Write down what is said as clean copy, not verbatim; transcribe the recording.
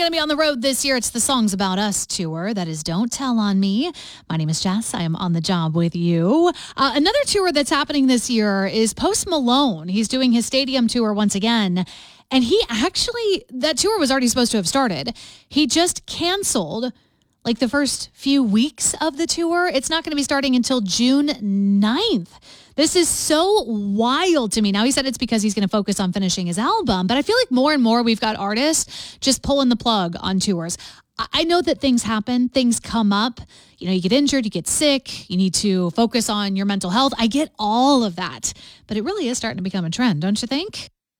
going to be on the road this year. It's the Songs About Us tour. That is Don't Tell on Me. My name is Jess. I am on the job with you. Another tour that's happening this year is Post Malone. He's doing his stadium tour once again. And that tour was already supposed to have started. He just canceled like the first few weeks of the tour. It's not going to be starting until June 9th. This is so wild to me. Now, he said it's because he's going to focus on finishing his album, but I feel like more and more we've got artists just pulling the plug on tours. I know that things happen, things come up. You know, you get injured, you get sick, you need to focus on your mental health. I get all of that, but it really is starting to become a trend, don't you think?